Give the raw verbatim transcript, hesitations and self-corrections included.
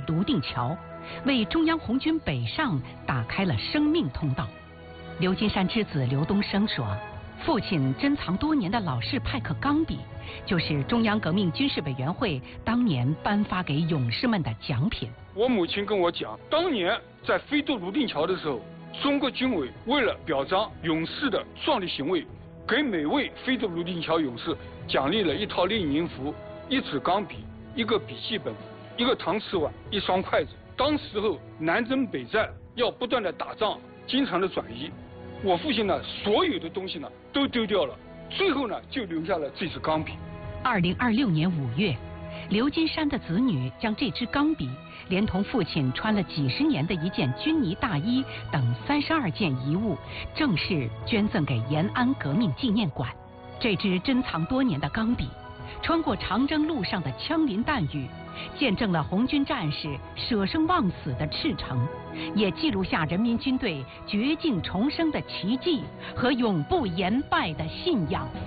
泸定桥，为中央红军北上打开了生命通道。刘金山之子刘东升说，父亲珍藏多年的老式派克钢笔，就是中央革命军事委员会当年颁发给勇士们的奖品。 我母亲跟我讲，当年在飞渡泸定桥的时候，中国军委为了表彰勇士的壮丽行为，给每位飞渡泸定桥勇士奖励了一套列宁服、一支钢笔、一个笔记本、一个搪瓷碗、一双筷子。当时候南征北战要不断的打仗，经常的转移，我父亲呢所有的东西呢都丢掉了，最后呢就留下了这支钢笔。 二零二六年五月，刘金山的子女将这支钢笔连同父亲穿了几十年的一件军呢大衣等三十二件遗物，正式捐赠给延安革命纪念馆。这支珍藏多年的钢笔，穿过长征路上的枪林弹雨，见证了红军战士舍生忘死的赤诚，也记录下人民军队绝境重生的奇迹和永不言败的信仰。